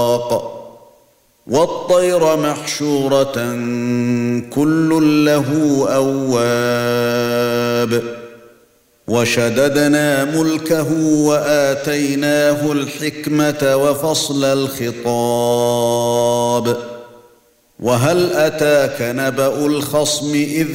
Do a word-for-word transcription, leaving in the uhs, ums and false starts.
وَالطَّيْرَ مَحْشُورَةً كُلٌّ لَّهُ أَوَّابٌ وَشَدَدْنَا مُلْكَهُ وَآتَيْنَاهُ الْحِكْمَةَ وَفَصْلَ الْخِطَابِ وَهَلْ أَتَاكَ نَبَأُ الْخَصْمِ إِذْ